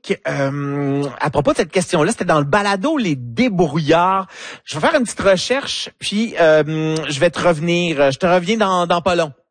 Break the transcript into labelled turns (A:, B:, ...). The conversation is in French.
A: Luc, à propos de cette question-là, c'était dans le balado Les Débrouillards. Je vais faire une petite recherche, puis je vais te revenir. Je te reviens dans pas long.